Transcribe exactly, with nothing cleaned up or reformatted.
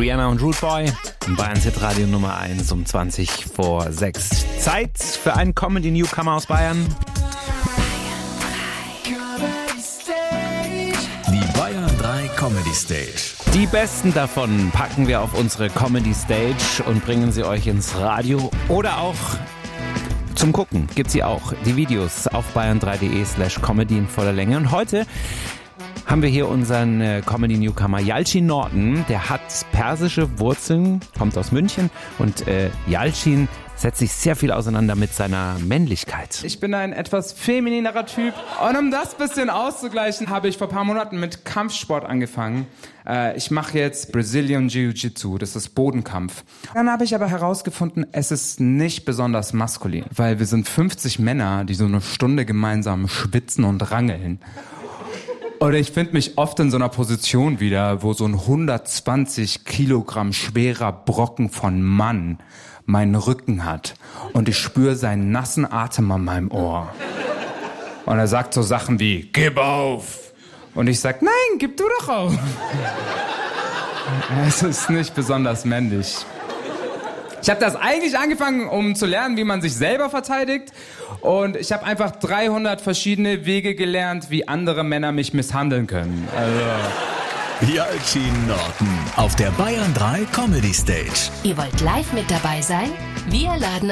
Rihanna und Rude Boy. Bayerns Hitradio Nummer eins um zwanzig vor sechs. Zeit für einen Comedy-Newcomer aus Bayern. Die Bayern drei Comedy Stage. Die besten davon packen wir auf unsere Comedy Stage und bringen sie euch ins Radio oder auch zum Gucken. Gibt sie auch, die Videos auf bayern drei punkt de slash comedy in voller Länge. Und heute haben wir hier unseren äh, Comedy-Newcomer Yalcin Norton. Der hat persische Wurzeln, kommt aus München und äh, Yalcin setzt sich sehr viel auseinander mit seiner Männlichkeit. Ich bin ein etwas femininerer Typ und um das bisschen auszugleichen, habe ich vor ein paar Monaten mit Kampfsport angefangen. Äh, ich mache jetzt Brazilian Jiu-Jitsu, das ist Bodenkampf. Dann habe ich aber herausgefunden, es ist nicht besonders maskulin, weil wir sind fünfzig Männer, die so eine Stunde gemeinsam schwitzen und rangeln. Oder ich finde mich oft in so einer Position wieder, wo so ein hundertzwanzig Kilogramm schwerer Brocken von Mann meinen Rücken hat. Und ich spüre seinen nassen Atem an meinem Ohr. Und er sagt so Sachen wie, gib auf. Und ich sag, nein, gib du doch auf. Es ist nicht besonders männlich. Ich habe das eigentlich angefangen, um zu lernen, wie man sich selber verteidigt. Und ich habe einfach dreihundert verschiedene Wege gelernt, wie andere Männer mich misshandeln können. Also Yalcin Norton auf der Bayern drei Comedy Stage. Ihr wollt live mit dabei sein? Wir laden